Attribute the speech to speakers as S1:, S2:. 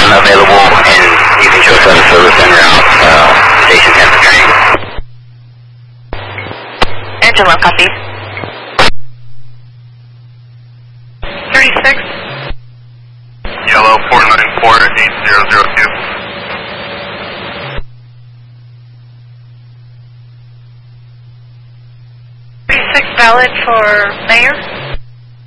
S1: available, and you can show us other service en route, station 10 for training.
S2: Engine 1, copy. 36.
S3: Yellow 494-8002.
S2: 36 valid for Mayor.